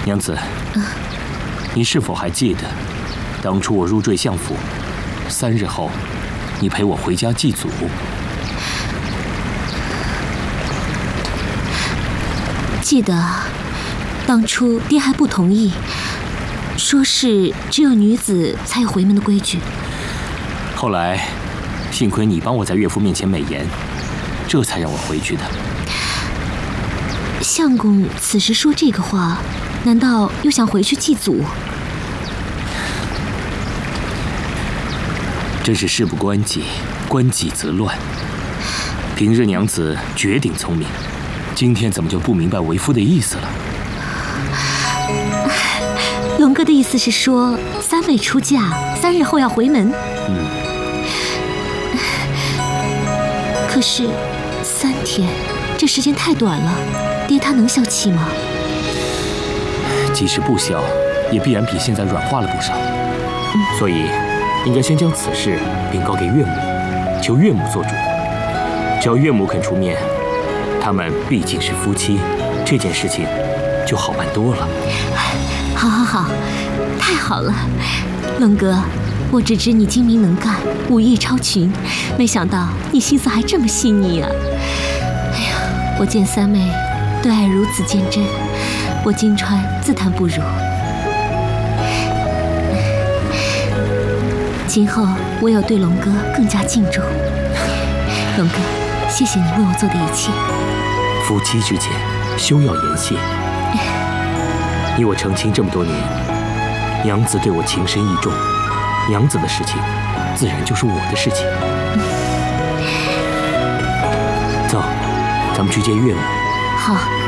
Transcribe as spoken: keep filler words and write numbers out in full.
娘子，嗯、你是否还记得，当初我入赘相府，三日后，你陪我回家祭祖？ 记得，当初爹还不同意，说是只有女子才有回门的规矩。 后来，幸亏你帮我在岳父面前美言，这才让我回去的。 相公此时说这个话，难道又想回去祭祖？ 真是事不关己，关己则乱。平日娘子绝顶聪明，今天怎么就不明白为夫的意思了？ 龙哥的意思是说，三妹出嫁，三日后要回门。 嗯。 可是，三天，这时间太短了，爹他能消气吗？ 即使不消，也必然比现在软化了不少。嗯、所以，应该先将此事禀告给岳母，求岳母做主。只要岳母肯出面，他们毕竟是夫妻，这件事情就好办多了。 好，好，好，太好了，龙哥。我只知你精明能干，武艺超群，没想到你心思还这么细腻啊！哎呀，我见三妹对爱如此坚贞，我金川自叹不如。今后我有对龙哥更加敬重。龙哥，谢谢你为我做的一切。 夫妻之间，休要言谢。你我成亲这么多年，娘子对我情深意重。娘子的事情，自然就是我的事情。走，咱们去见岳母。 好。